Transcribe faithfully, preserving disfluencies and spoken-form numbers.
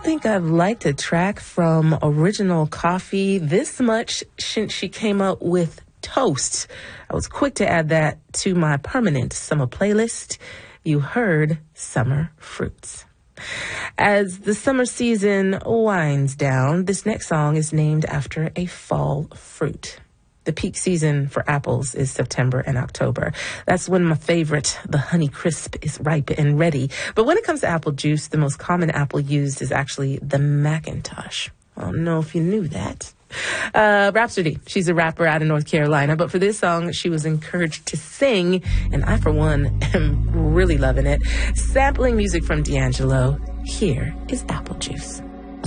think I've liked a track from Original Coffee this much since she came up with Toast. I was quick to add that to my permanent summer playlist. You heard Summer Fruits. As the summer season winds down, this next song is named after a fall fruit. The peak season for apples is September and October. That's when my favorite, the Honey Crisp, is ripe and ready. But when it comes to apple juice, the most common apple used is actually the McIntosh. I don't know if you knew that. Uh, Rhapsody, she's a rapper out of North Carolina, but for this song, she was encouraged to sing, and I, for one, am really loving it. Sampling music from D'Angelo, here is Apple Juice.